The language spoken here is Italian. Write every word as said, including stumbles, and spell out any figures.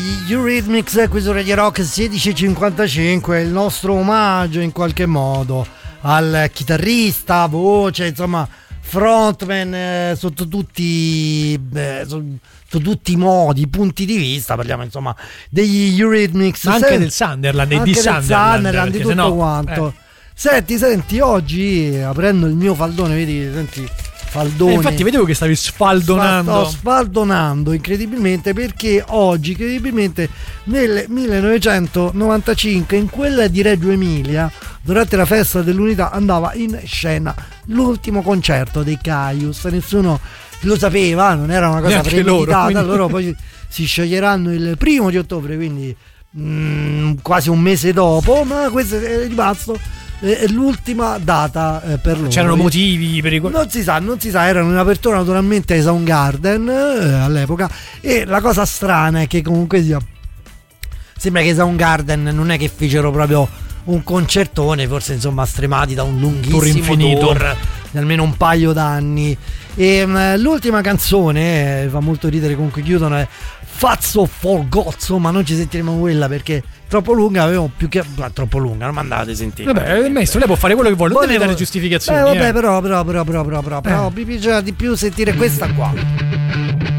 Eurythmics qui su Radio Rock sedici e cinquantacinque, il nostro omaggio in qualche modo al chitarrista, voce, insomma frontman eh, sotto tutti eh, sotto tutti i modi, punti di vista. Parliamo insomma degli Eurythmics, anche Senti, del Sunderland e anche di del Sunderland, Sunderland, di tutto no, quanto eh. Senti, senti, oggi aprendo il mio faldone, vedi, senti, faldone. Eh, infatti vedevo che stavi sfaldonando. Sto sfaldonando incredibilmente, perché oggi, incredibilmente, nel millenovecentonovantacinque, in quella di Reggio Emilia, durante la festa dell'unità, andava in scena l'ultimo concerto dei Caius. Nessuno lo sapeva, non era una cosa Neanche premeditata. loro, loro poi si scioglieranno il primo di ottobre, quindi mm, quasi un mese dopo, ma questo è rimasto è l'ultima data eh, per loro. C'erano motivi per i non si sa, non si sa, erano in apertura naturalmente ai Soundgarden eh, all'epoca, e la cosa strana è che comunque sia, sembra che i Soundgarden non è che fecero proprio un concertone, forse insomma stremati da un lunghissimo tour infinito tour di almeno un paio d'anni. E um, l'ultima canzone eh, fa molto ridere, comunque chiudono, è Fazzo Forgozzo, ma non ci sentiremo quella perché è troppo lunga, avevo più che ma, troppo lunga, non mandate a sentire. Vabbè, il maestro, lei può fare quello che vuole, non deve Volevo... dare giustificazioni. Eh, vabbè, eh. però, però, però, però, però, però, però Eh. mi piace di più sentire questa qua.